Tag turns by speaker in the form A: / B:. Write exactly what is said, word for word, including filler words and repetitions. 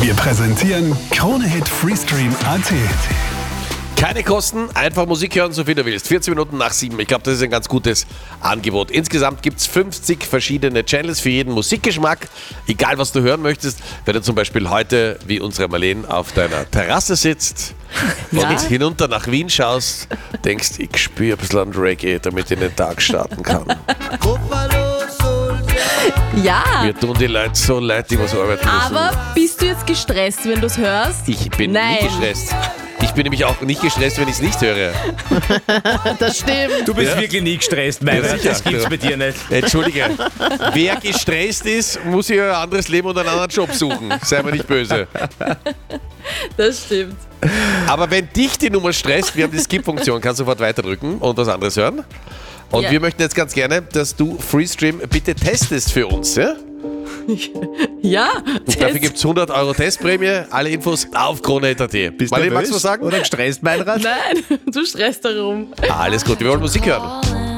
A: Wir präsentieren Krone-Hit Freestream Punkt a t.
B: Keine Kosten, einfach Musik hören, so viel du willst. vierzehn Minuten nach sieben. Ich glaube, das ist ein ganz gutes Angebot. Insgesamt gibt es fünfzig verschiedene Channels für jeden Musikgeschmack. Egal, was du hören möchtest. Wenn du zum Beispiel heute, wie unsere Marlene, auf deiner Terrasse sitzt
C: Ja.
B: und hinunter nach Wien schaust, denkst, ich spüre ein bisschen an Reggae, damit ich den Tag starten kann.
C: Ja,
B: Mir tun die Leute so leid, die was arbeiten müssen.
C: aber bist du jetzt gestresst, wenn du es hörst?
B: Ich bin
C: Nein.
B: nie gestresst. Ich bin nämlich auch nicht gestresst, wenn ich es nicht höre.
C: Das stimmt.
D: Du bist
B: Ja.
D: wirklich nie gestresst, Meier.
B: Ja, sicher.
D: Das gibt's bei dir nicht.
B: Entschuldige, wer gestresst ist, muss sich ein anderes Leben und einen anderen Job suchen. Sei mir nicht böse.
C: Das stimmt.
B: Aber wenn dich die Nummer stresst, wir haben die Skip-Funktion, kannst du sofort weiterdrücken und was anderes hören. Und
C: Ja.
B: wir möchten jetzt ganz gerne, dass du Freestream bitte testest für uns. Ja?
C: Ja,
B: Und dafür gibt es hundert Euro Testprämie. Alle Infos auf Krone Punkt a t.
D: Bist
B: Marlene,
D: nervös
B: magst du was sagen?
D: Oder gestresst, Meinrad?
C: Nein, du stresst darum.
B: Alles gut, wir wollen Musik hören.